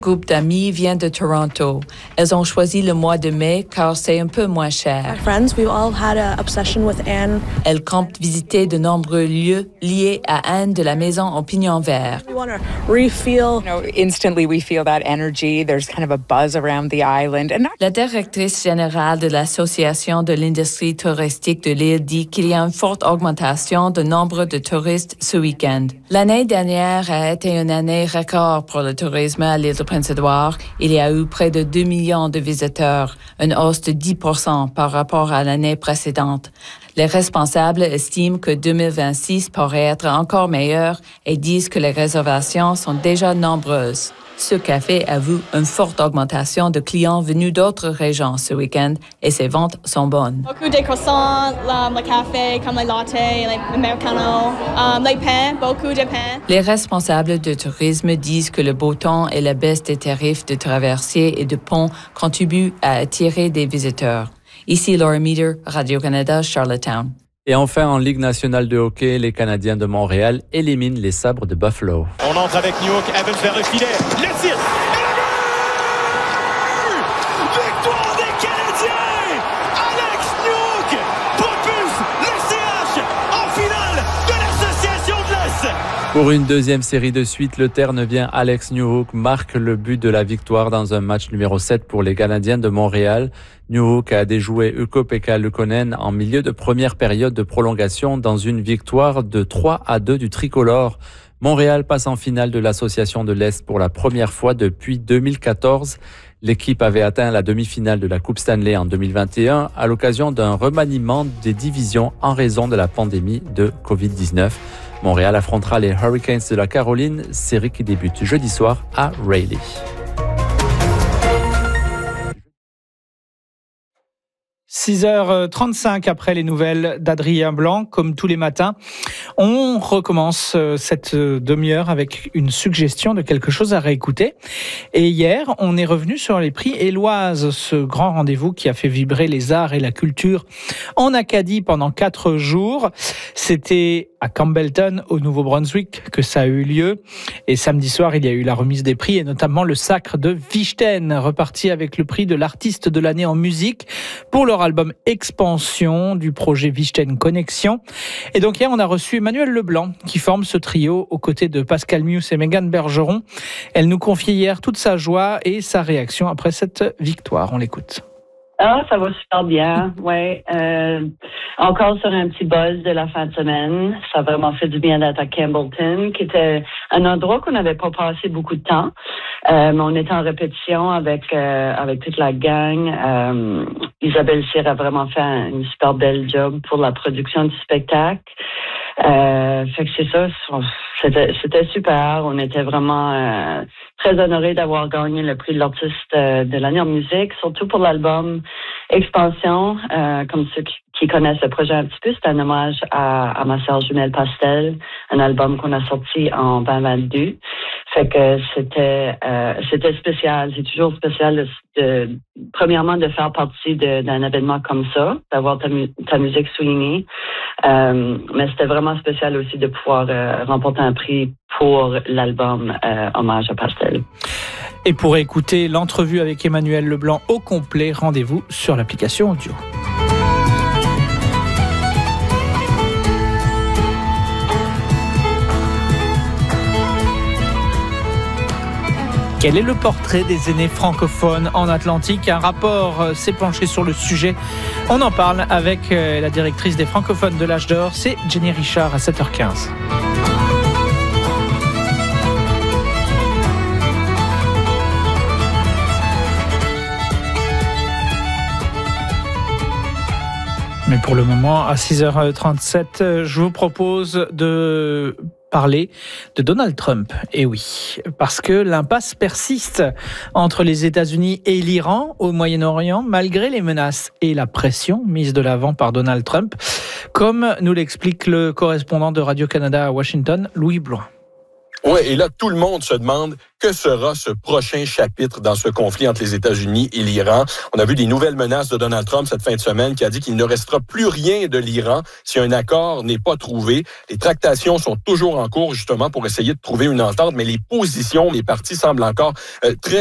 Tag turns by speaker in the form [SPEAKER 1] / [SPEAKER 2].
[SPEAKER 1] Groupe d'amis vient de Toronto. Elles ont choisi le mois de mai car c'est un peu moins cher. Elles comptent visiter de nombreux lieux liés à Anne de la Maison au Pignon Vert.
[SPEAKER 2] Instantly we feel that energy. There's kind of a buzz around the island.
[SPEAKER 1] La directrice générale de l'Association de l'industrie touristique de l'île dit qu'il y a une forte augmentation de nombre de touristes ce week-end. L'année dernière a été une année record pour le tourisme à l'île de Prince-Édouard. Il y a eu près de 2 millions de visiteurs, une hausse de 10% par rapport à l'année précédente. Les responsables estiment que 2026 pourrait être encore meilleur et disent que les réservations sont déjà nombreuses. Ce café a vu une forte augmentation de clients venus d'autres régions ce week-end et ses ventes sont bonnes.
[SPEAKER 3] Beaucoup de croissants, le café, comme les latte, l'americano, les pains, beaucoup de pains.
[SPEAKER 1] Les responsables de tourisme disent que le beau temps et la baisse des tarifs de traversiers et de ponts contribuent à attirer des visiteurs. Ici Laura Meeder, Radio-Canada, Charlottetown.
[SPEAKER 4] Et enfin, en Ligue nationale de hockey, les Canadiens de Montréal éliminent les Sabres de Buffalo.
[SPEAKER 5] On entre avec Newhook, Evans vers le filet, le tir, et le but! Victoire des Canadiens! Alex Newhook propulse le CH en finale de l'Association de l'Est!
[SPEAKER 4] Pour une deuxième série de suite, le Ternevien Alex Newhook marque le but de la victoire dans un match numéro 7 pour les Canadiens de Montréal. Newhook a déjoué Ukko-Pekka Luukkonen en milieu de première période de prolongation dans une victoire de 3-2 du tricolore. Montréal passe en finale de l'Association de l'Est pour la première fois depuis 2014. L'équipe avait atteint la demi-finale de la Coupe Stanley en 2021 à l'occasion d'un remaniement des divisions en raison de la pandémie de Covid-19. Montréal affrontera les Hurricanes de la Caroline, série qui débute jeudi soir à Raleigh.
[SPEAKER 6] 6h35 après les nouvelles d'Adrien Blanc, comme tous les matins, on recommence cette demi-heure avec une suggestion de quelque chose à réécouter. Et hier, on est revenu sur les prix Éloise, ce grand rendez-vous qui a fait vibrer les arts et la culture en Acadie pendant 4 jours. C'était à Campbellton, au Nouveau-Brunswick, que ça a eu lieu. Et samedi soir, il y a eu la remise des prix et notamment le sacre de Vichten, reparti avec le prix de l'artiste de l'année en musique pour leur album Expansion du projet Vichten Connexion. Et donc hier, on a reçu Emmanuelle Leblanc qui forme ce trio aux côtés de Pascal Mius et Mégane Bergeron. Elle nous confiait hier toute sa joie et sa réaction après cette victoire. On l'écoute.
[SPEAKER 7] Ah, ça va super bien, ouais. Encore sur un petit buzz de la fin de semaine. Ça a vraiment fait du bien d'être à Campbellton, qui était un endroit qu'on n'avait pas passé beaucoup de temps. Mais on était en répétition avec toute la gang. Isabelle Cyr a vraiment fait une super belle job pour la production du spectacle. Fait que c'est ça, c'était super. On était vraiment très honorés d'avoir gagné le prix de l'artiste de l'année en musique, surtout pour l'album Expansion. Comme ceux qui connaissent le projet un petit peu, c'est un hommage à ma sœur jumelle Pastel, un album qu'on a sorti en 2022. Fait que c'était spécial. C'est toujours spécial premièrement de faire partie d'un événement comme ça, d'avoir ta musique soulignée. Mais c'était vraiment spécial aussi de pouvoir remporter un prix pour l'album Hommage à Pastel.
[SPEAKER 6] Et pour écouter l'entrevue avec Emmanuelle Leblanc au complet, rendez-vous sur l'application audio. Quel est le portrait des aînés francophones en Atlantique? Un rapport s'est penché sur le sujet. On en parle avec la directrice des francophones de l'Âge d'Or, c'est Jenny Richard à 7h15. Mais pour le moment, à 6h37, je vous propose de parler de Donald Trump. Et oui, parce que l'impasse persiste entre les États-Unis et l'Iran au Moyen-Orient, malgré les menaces et la pression mise de l'avant par Donald Trump, comme nous l'explique le correspondant de Radio-Canada à Washington, Louis Bloin.
[SPEAKER 8] Oui, et là, tout le monde se demande que sera ce prochain chapitre dans ce conflit entre les États-Unis et l'Iran. On a vu des nouvelles menaces de Donald Trump cette fin de semaine qui a dit qu'il ne restera plus rien de l'Iran si un accord n'est pas trouvé. Les tractations sont toujours en cours justement pour essayer de trouver une entente, mais les positions, les partis semblent encore très